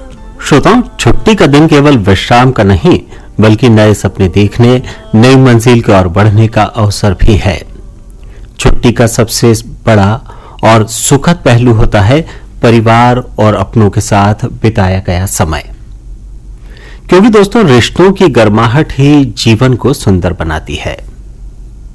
श्रोताओं, छुट्टी का दिन केवल विश्राम का नहीं बल्कि नए सपने देखने, नई मंजिल की ओर बढ़ने का अवसर भी है। छुट्टी का सबसे बड़ा और सुखद पहलू होता है परिवार और अपनों के साथ बिताया गया समय, क्योंकि दोस्तों रिश्तों की गर्माहट ही जीवन को सुंदर बनाती है।